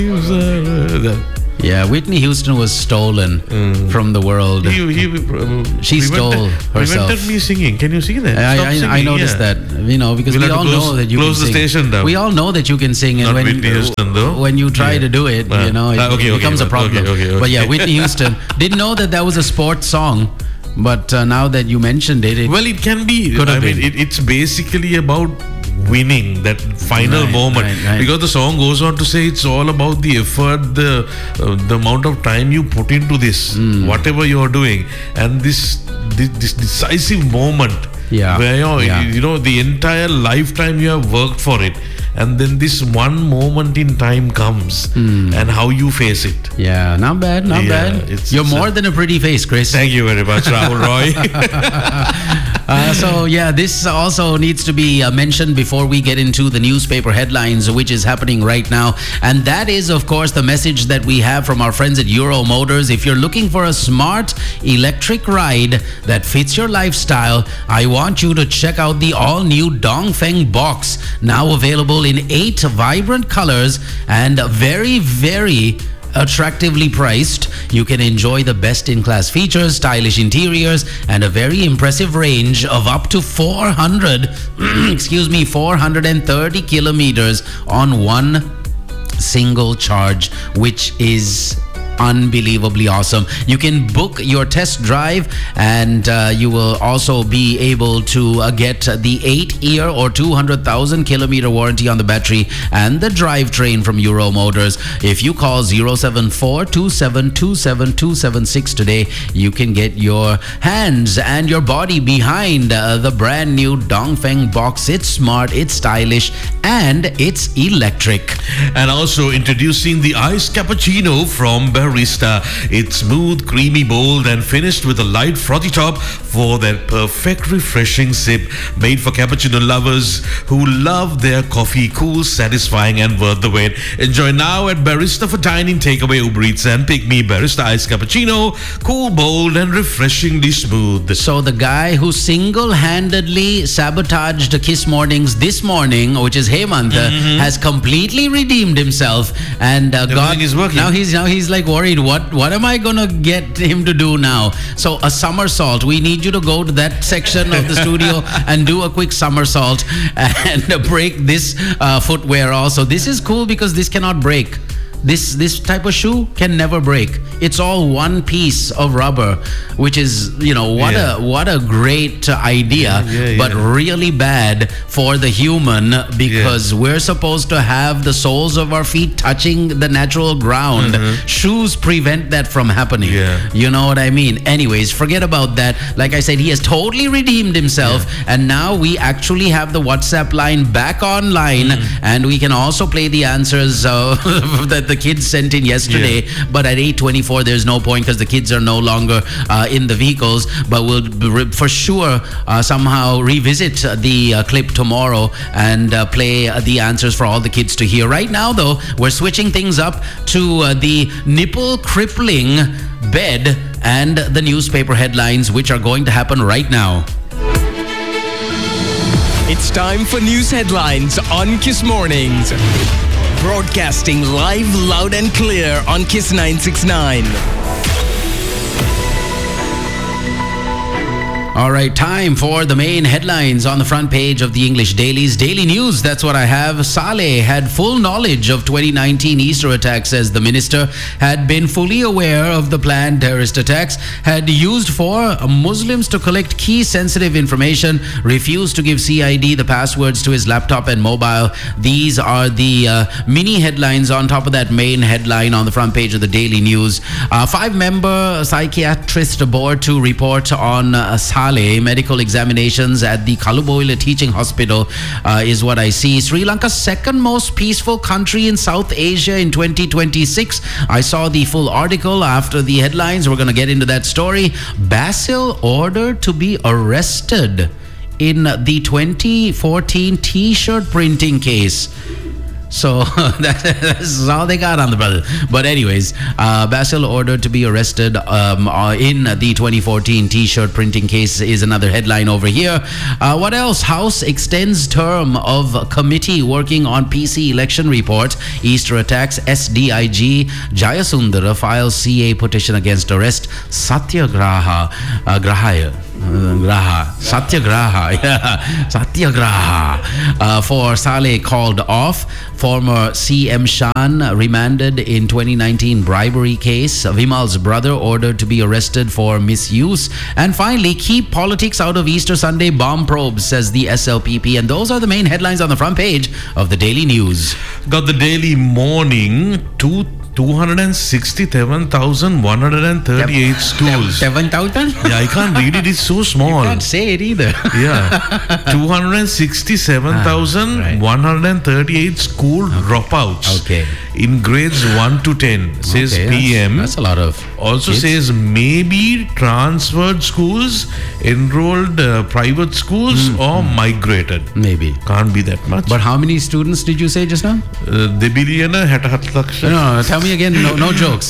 Yeah, Whitney Houston was stolen from the world. She stole herself. Prevented me singing. Can you see that? I noticed that. Because we'll we all know that you can sing. Close the station down. We all know that you can sing, and Not Whitney Houston, though. when you try to do it, it becomes a problem. Okay. But yeah, Whitney Houston didn't know that was a sports song. But now that you mentioned it, it can be. It's basically about winning that final moment, because the song goes on to say it's all about the effort, the amount of time you put into this, whatever you're doing, and this decisive moment where the entire lifetime you have worked for it, and then this one moment in time comes and how you face it. Yeah, not bad. You're more than a pretty face, Chris. Thank you very much, Rahul Roy. This also needs to be mentioned before we get into the newspaper headlines, which is happening right now. And that is, of course, the message that we have from our friends at Euro Motors. If you're looking for a smart electric ride that fits your lifestyle, I want you to check out the all-new Dongfeng Box, now available in 8 vibrant colors and very, very attractively priced. You can enjoy the best-in-class features, stylish interiors, and a very impressive range of up to 430 kilometers on one single charge, which is unbelievably awesome. You can book your test drive, and you will also be able to get the 8-year or 200,000 kilometer warranty on the battery and the drivetrain from Euro Motors. If you call 074-2727-276 today, you can get your hands and your body behind the brand new Dongfeng Box. It's smart, it's stylish, and it's electric. And also introducing the iced cappuccino from Barista. It's smooth, creamy, bold, and finished with a light, frothy top for that perfect, refreshing sip. Made for cappuccino lovers who love their coffee cool, satisfying, and worth the wait. Enjoy now at Barista for dining, takeaway, Uber Eats, and Pick Me. Barista iced cappuccino, cool, bold, and refreshingly smooth. So the guy who single-handedly sabotaged Kiss Mornings this morning, which is Hemant, has completely redeemed himself, and is working. Now he's like worried. What am I gonna get him to do now? So a somersault. We need you to go to that section of the studio and do a quick somersault and break this footwear also. This is cool because this cannot break. This type of shoe can never break. It's all one piece of rubber, which is, what a great idea, but really bad for the human, because we're supposed to have the soles of our feet touching the natural ground. Shoes prevent that from happening. You know what I mean? Anyways, forget about that. Like I said, he has totally redeemed himself, and now we actually have the WhatsApp line back online, and we can also play the answers that the kids sent in yesterday, but at 8:24 there's no point because the kids are no longer in the vehicles. But we'll for sure somehow revisit the clip tomorrow and play the answers for all the kids to hear. Right now though, we're switching things up to the nipple crippling bed and the newspaper headlines, which are going to happen right now. It's time for news headlines on Kiss Mornings. Broadcasting live, loud and clear on Kiss 969. All right, time for the main headlines on the front page of the English dailies. Daily News, that's what I have. Saleh had full knowledge of 2019 Easter attacks, says the minister. Had been fully aware of the planned terrorist attacks. Had used for Muslims to collect key sensitive information. Refused to give CID the passwords to his laptop and mobile. These are the mini headlines on top of that main headline on the front page of the Daily News. 5-member psychiatrist board to report on Saleh medical examinations at the Kaluboila Teaching Hospital is what I see. Sri Lanka's second most peaceful country in South Asia in 2026. I saw the full article after the headlines. We're going to get into that story. Basil ordered to be arrested in the 2014 t-shirt printing case. So that's all they got on the brother. But anyways, Basil ordered to be arrested in the 2014 T-shirt printing case is another headline over here. What else? House extends term of committee working on PC election report. Easter attacks. SDIG Jayasundara files CA petition against arrest. Satyagraha. Satyagraha for Saleh called off. Former CM Shan remanded in 2019 bribery case. Vimal's brother ordered to be arrested for misuse. And finally, keep politics out of Easter Sunday bomb probes, says the SLPP. And those are the main headlines on the front page of the Daily News. Got the Daily Morning. 267,138 schools. 7,000? Yeah, I can't read it. It's so small. You can't say it either. Yeah. 267,138 school dropouts. Okay. In grades 1 to 10, says PM. That's a lot of Also kids. says maybe transferred schools, enrolled private schools or migrated. Maybe. Can't be that much. But how many students did you say just now? Debiliyana 67 lakhs. No, tell me again. No jokes.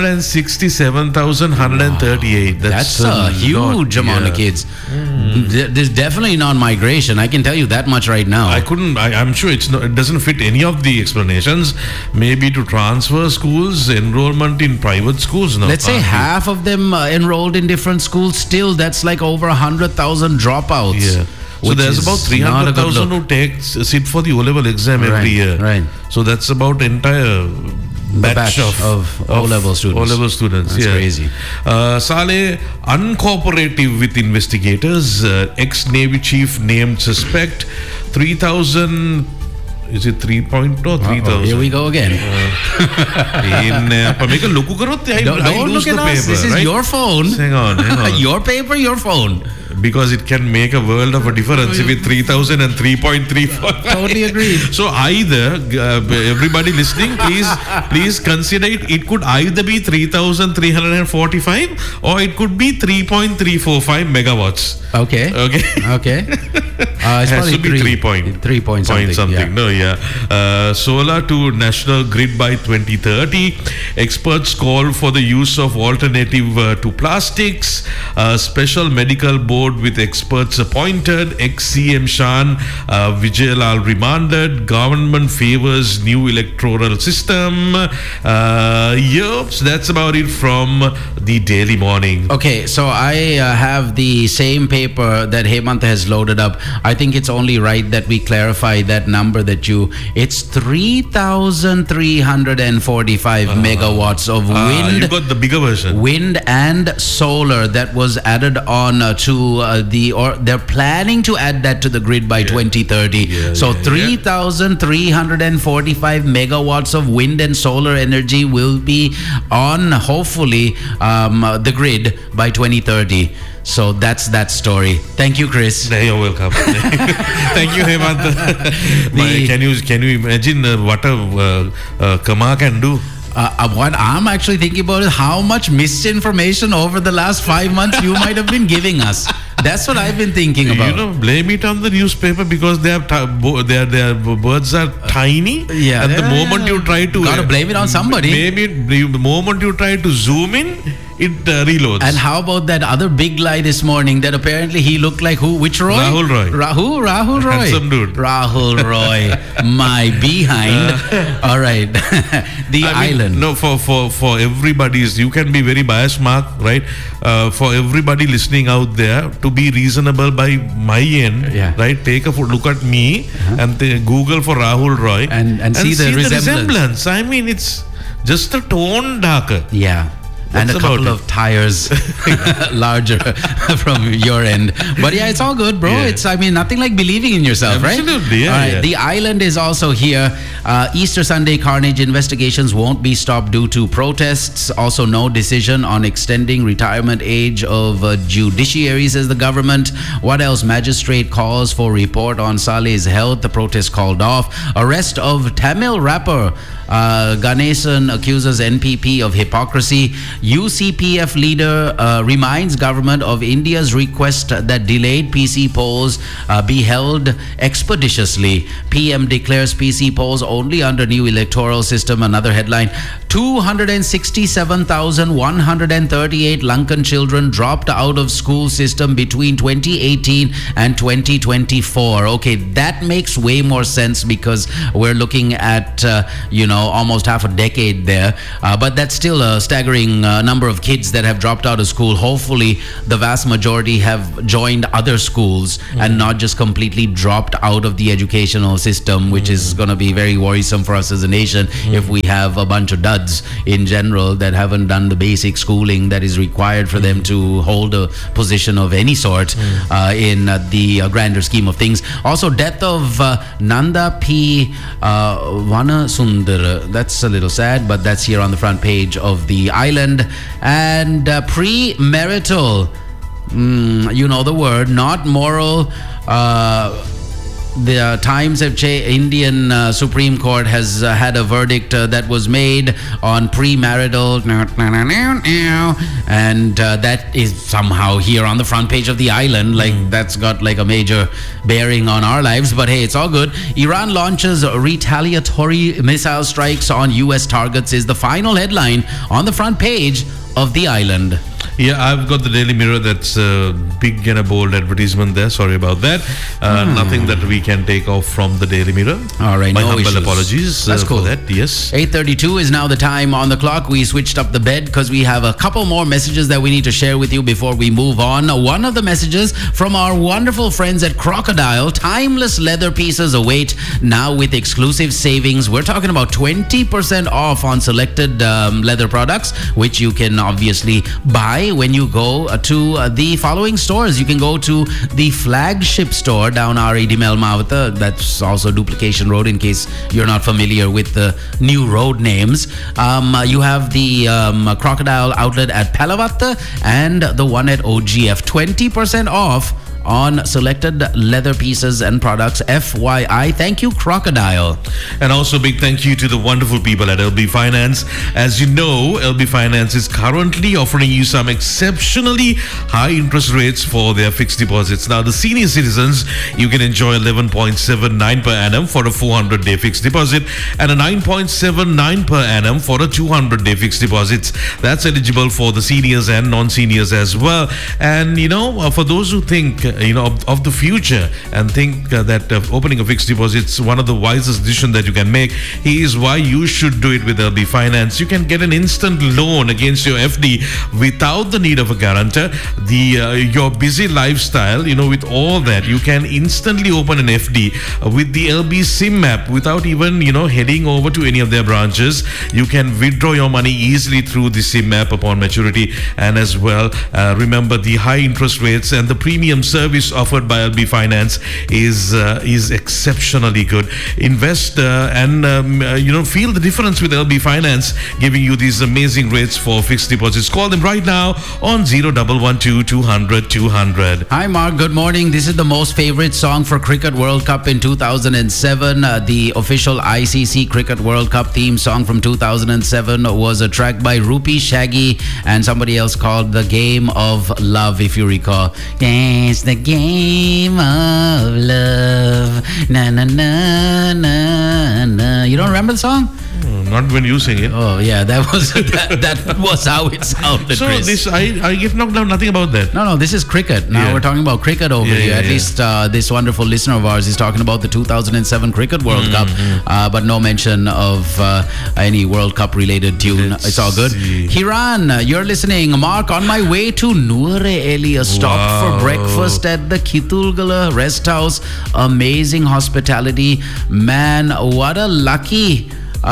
267,138. That's a huge amount of kids. There's definitely non-migration. I can tell you that much right now. I'm sure it doesn't fit any of the explanations. Maybe to transfer schools, enrollment in private schools. No, let's say half of them enrolled in different schools. Still, that's like over 100,000 dropouts. Yeah. So there's about 300,000 who sit for the O-level exam every year. Right. So that's about entire batch of O-level students. O-level students. That's crazy. Saleh uncooperative with investigators. Ex-Navy chief named suspect. 3,000. Is it 3.0 or 3,000? Here we go again. Don't look at us. This is your phone. Hang on. Your paper, your phone. Because it can make a world of a difference with 3,000 and 3.34. Totally agreed. So either, everybody listening, please consider it. It could either be 3,345 or it could be 3.345 megawatts. Okay. It has to be 3 point something. Yeah. No, yeah. Solar to national grid by 2030. Experts call for the use of alternative to plastics. Special medical board with experts appointed. Ex-CM Shan Vijayalal remanded. Government favors new electoral system. So that's about it from the Daily Morning. Okay, so I have the same paper that Hemant has loaded up. I think it's only right that we clarify that number it's 3,345 megawatts of wind. You got the bigger version. Wind and solar that was added on they're planning to add that to the grid by 2030. So 3,345 megawatts of wind and solar energy will be on, hopefully, the grid by 2030. So that's that story. Thank you, Chris. You're welcome. Thank you, Hemant. Can you imagine what a Kama can do? What I'm actually thinking about is how much misinformation over the last 5 months you might have been giving us. That's what I've been thinking about. Blame it on the newspaper because their words are tiny. Yeah. And the moment you try to... Gotta blame it on somebody. Maybe the moment you try to zoom in, it reloads. And how about that other big lie this morning that apparently he looked like who? Which Roy? Rahul Roy. Rahul Roy. Handsome dude. Rahul Roy. My behind. All right. Island. No, for everybody's, you can be very biased, Mark, right? For everybody listening out there, to be reasonable by my end, right? Take a look at me and Google for Rahul Roy and see the resemblance. I mean, it's just a tone darker. Yeah. And a couple of tires larger from your end. But yeah, it's all good, bro. It's, nothing like believing in yourself, right? Absolutely, all right. The island is also here. Easter Sunday carnage investigations won't be stopped due to protests. Also, no decision on extending retirement age of judiciary, says the government. What else? Magistrate calls for report on Saleh's health. The protest called off. Arrest of Tamil rapper Ganesan accuses NPP of hypocrisy. UCPF leader reminds government of India's request that delayed PC polls be held expeditiously. PM declares PC polls only under new electoral system. Another headline: 267,138 Lankan children dropped out of school system between 2018 and 2024. Okay, that makes way more sense because we're looking at almost half a decade there. But that's still a staggering number of kids that have dropped out of school. Hopefully, the vast majority have joined other schools and not just completely dropped out of the educational system, which is going to be very worrisome for us as a nation if we have a bunch of duds in general that haven't done the basic schooling that is required for them to hold a position of any sort in the grander scheme of things. Also, death of Nanda P. Vanasundara. That's a little sad, but that's here on the front page of the Island. And premarital, you know the word, not moral. The times have changed. Indian Supreme Court has had a verdict that was made on premarital, and that is somehow here on the front page of the Island. Like that's got like a major bearing on our lives, but hey, it's all good. Iran launches retaliatory missile strikes on US targets is the final headline on the front page of the Island. Yeah, I've got the Daily Mirror. That's a big and a bold advertisement there. Sorry about that. Nothing that we can take off from the Daily Mirror. All right, my no humble issues. apologies That's cool. for that. Yes. 8:32 is now the time on the clock. We switched up the bed because we have a couple more messages that we need to share with you before we move on. One of the messages from our wonderful friends at Crocodile. Timeless leather pieces await now with exclusive savings. We're talking about 20% off on selected leather products, which you can obviously buy when you go to the following stores. You can go to the flagship store down R.E.D. Melmavata. That's also Duplication Road in case you're not familiar with the new road names. You have the Crocodile outlet at Palavatta and the one at OGF. 20% off on selected leather pieces and products. FYI. Thank you, Crocodile. And also big thank you to the wonderful people at LB Finance. As you know, LB Finance is currently offering you some exceptionally high interest rates for their fixed deposits. Now, the senior citizens, you can enjoy 11.79 per annum for a 400-day fixed deposit and a 9.79 per annum for a 200-day fixed deposits. That's eligible for the seniors and non-seniors as well. And, for those who think of the future and think that opening a fixed deposit is one of the wisest decisions that you can make, here's why you should do it with LB Finance. You can get an instant loan against your FD without the need of a guarantor. Your busy lifestyle, with all that, you can instantly open an FD with the LB SIM app without even, heading over to any of their branches. You can withdraw your money easily through the SIM app upon maturity. And as well, remember the high interest rates and the premium service offered by LB Finance is exceptionally good. Invest and feel the difference with LB Finance, giving you these amazing rates for fixed deposits. Call them right now on 0112 200 200. Hi Mark, good morning. This is the most favorite song for Cricket World Cup in 2007. The official ICC Cricket World Cup theme song from 2007 was a track by Rupi Shaggy and somebody else called The Game of Love, if you recall. Yes, the game of love. Na na na na na. You don't remember the song? Not when you sing it. Oh yeah, that was that was how it sounded. So Chris. this I get knocked down. Nothing about that. No, this is cricket. Now we're talking about cricket over here. At least this wonderful listener of ours is talking about the 2007 Cricket World Cup, but no mention of any World Cup related tune. It's all good. Hiran, you're listening. Mark, on my way to Noor Elia, stopped for breakfast at the Kitulgala Rest House. Amazing hospitality. Man, what a lucky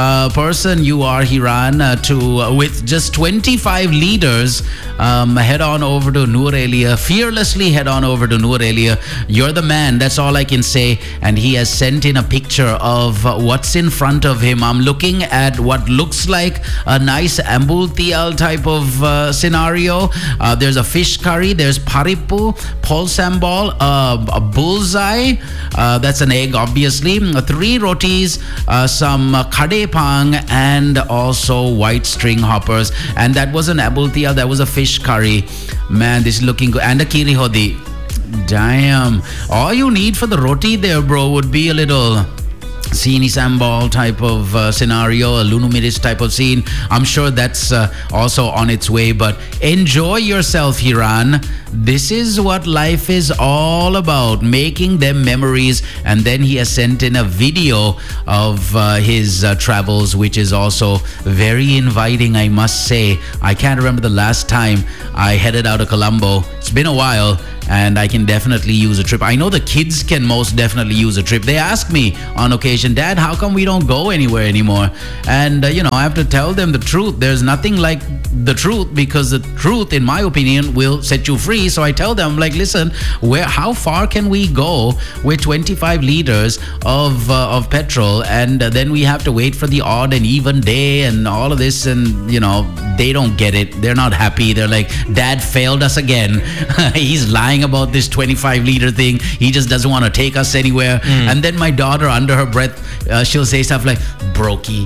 person you are, Hiran, with just 25 leaders, head on over to Noor Elia. Fearlessly head on over to Noor Elia. You're the man, that's all I can say. And he has sent in a picture of what's in front of him. I'm looking at what looks like a nice ambultial type of scenario. There's a fish curry, there's paripu, pol sambal, a bullseye, that's an egg obviously, 3 rotis, some khade Pang and also white string hoppers. And that was an abultia, that was a fish curry. Man, this is looking good. And a kiri hodi. Damn. All you need for the roti there, bro, would be a little Seeni Sambal type of scenario, a Lunu Miris type of scene. I'm sure that's also on its way, but enjoy yourself, Hiran. This is what life is all about, making them memories. And then he has sent in a video of his travels, which is also very inviting, I must say. I can't remember the last time I headed out of Colombo. It's been a while, and I can definitely use a trip. I know the kids can most definitely use a trip. They ask me on occasion, Dad, how come we don't go anywhere anymore? And, I have to tell them the truth. There's nothing like the truth, because the truth, in my opinion, will set you free. So I tell them, like, listen, how far can we go with 25 liters of petrol? And then we have to wait for the odd and even day and all of this. And, they don't get it. They're not happy. They're like, Dad failed us again. He's lying about this 25 liter thing. He just doesn't want to take us anywhere. And then my daughter, under her breath, she'll say stuff like, brokey.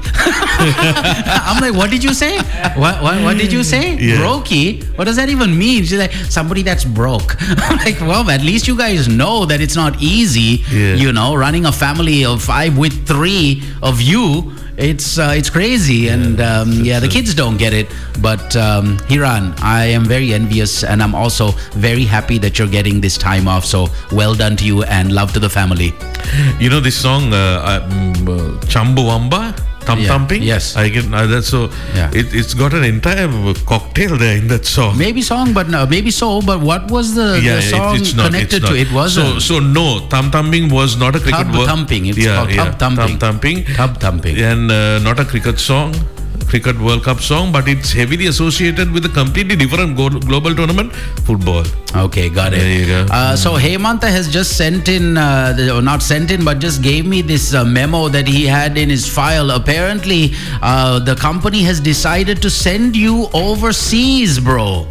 I'm like, what did you say? What did you say? Yeah. Brokey? What does that even mean? She's like, somebody that's broke. I'm like, well, at least you guys know that it's not easy, running a family of 5 with 3 of you. It's crazy, and the kids don't get it. But Hiran, I am very envious, and I'm also very happy that you're getting this time off. So well done to you, and love to the family. This song, Chambuwamba, Thumping. Yes, I get that. So it's got an entire cocktail there in that song. Maybe song, but maybe so. But what was the song connected to? It wasn't. So no, Thumping was not a cricket word. Thumping. It's called Thumping. Thumping. And not a cricket song. Cricket World Cup song, but it's heavily associated with a completely different global tournament, football. Okay, got it. There you go. So Hemanta has just sent in, not sent in, but just gave me this memo that he had in his file. Apparently, the company has decided to send you overseas, bro.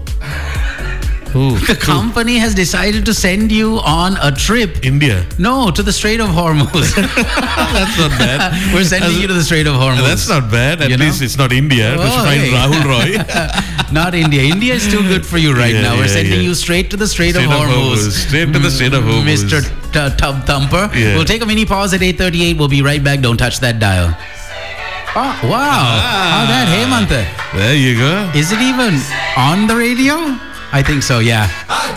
The company has decided to send you on a trip. India? No, to the Strait of Hormuz. That's not bad. We're sending you to the Strait of Hormuz. That's not bad. At least it's not India. We should find Rahul Roy. Not India. India is too good for you right now. We're sending you straight to the Strait of Hormuz. Straight to the Strait of Hormuz. Mr. Tub Thumper. Yeah. We'll take a mini pause at 8:38. We'll be right back. Don't touch that dial. Oh, wow. How that, Hemanta? There you go. Is it even on the radio? I think so, yeah.